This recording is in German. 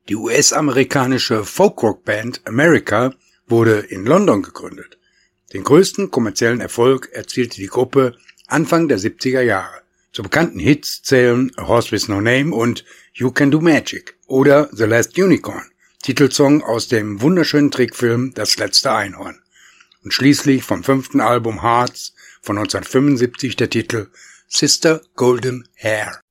Die US-amerikanische Folkrock-Band America wurde in London gegründet. Den größten kommerziellen Erfolg erzielte die Gruppe Anfang der 70er Jahre. Zu bekannten Hits zählen A Horse with No Name und You Can Do Magic oder The Last Unicorn, Titelsong aus dem wunderschönen Trickfilm Das letzte Einhorn. Und schließlich vom 5. Album Hearts von 1975 der Titel Sister Golden Hair.